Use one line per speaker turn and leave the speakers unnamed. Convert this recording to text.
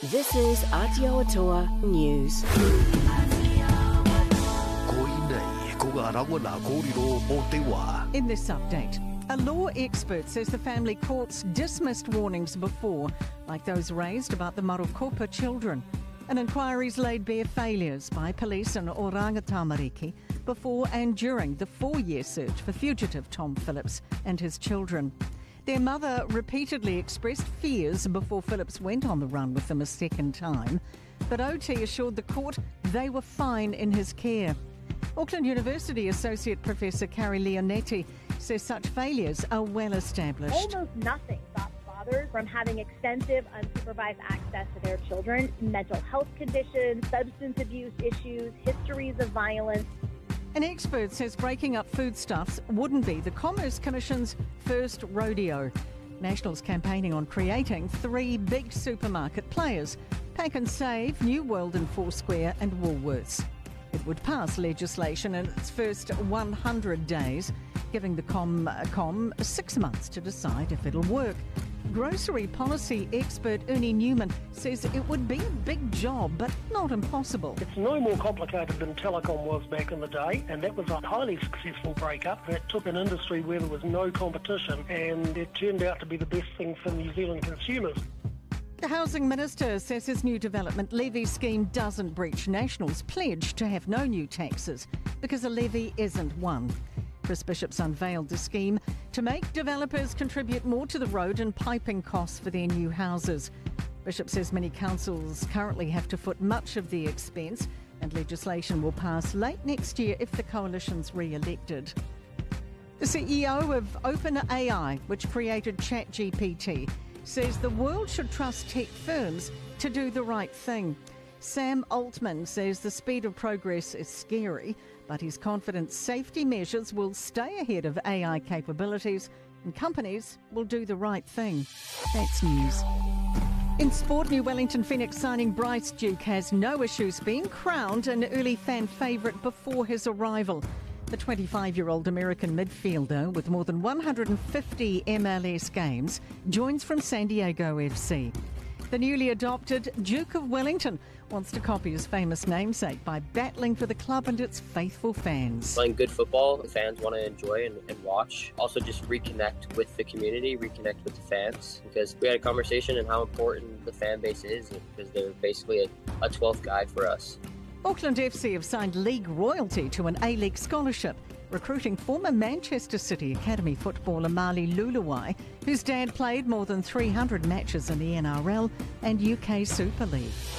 This is Aotearoa News.
In this update, a law expert says the family courts dismissed warnings before, like those raised about the Marukopa children. An inquiry's laid bare failures by police in Oranga Tamariki before and during the 4-year search for fugitive Tom Phillips and his children. Their mother repeatedly expressed fears before Phillips went on the run with them a second time, but OT assured the court they were fine in his care. Auckland University Associate Professor Carrie Leonetti says such failures are well established.
Almost nothing stops fathers from having extensive unsupervised access to their children, mental health conditions, substance abuse issues, histories of violence.
An expert says breaking up foodstuffs wouldn't be the Commerce Commission's first rodeo. Nationals campaigning on creating 3 big supermarket players: Pack and Save, New World and Foursquare and Woolworths. It would pass legislation in its first 100 days, giving the Com 6 months to decide if it'll work. Grocery policy expert Ernie Newman says it would be a big job, but not impossible.
It's no more complicated than telecom was back in the day, and that was a highly successful breakup that took an industry where there was no competition, and it turned out to be the best thing for New Zealand consumers.
The Housing Minister says his new development levy scheme doesn't breach National's pledge to have no new taxes, because a levy isn't one. Chris Bishop's unveiled the scheme to make developers contribute more to the road and piping costs for their new houses. Bishop says many councils currently have to foot much of the expense, and legislation will pass late next year if the coalition's re-elected. The CEO of OpenAI, which created ChatGPT, says the world should trust tech firms to do the right thing. Sam Altman says the speed of progress is scary, but he's confident safety measures will stay ahead of AI capabilities and companies will do the right thing. That's news. In sport, New Wellington Phoenix signing Bryce Duke has no issues being crowned an early fan favourite before his arrival. The 25-year-old American midfielder with more than 150 MLS games joins from San Diego FC. The newly adopted Duke of Wellington wants to copy his famous namesake by battling for the club and its faithful fans.
Playing good football, the fans want to enjoy and watch. Also just reconnect with the community, reconnect with the fans, because we had a conversation on how important the fan base is, because they're basically a 12th guy for us.
Auckland FC have signed league royalty to an A-League scholarship, recruiting former Manchester City Academy footballer Mali Luluwai, whose dad played more than 300 matches in the NRL and UK Super League.